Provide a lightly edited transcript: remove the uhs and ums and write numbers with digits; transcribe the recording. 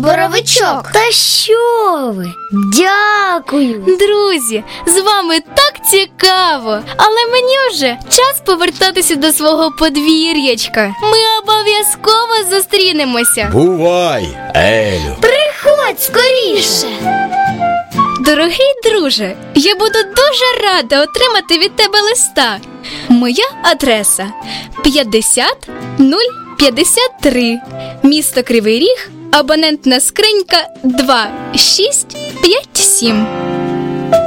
боровичок. Та що ви? Дякую. Друзі, з вами так цікаво, але мені вже час повертатися до свого подвір'ячка. Ми обов'язково зустрінемося. Бувай, Елю. Приходь скоріше. Дорогий друже, я буду дуже рада отримати від тебе листа. Моя адреса 50053, місто Кривий Ріг, абонентна скринька 2657.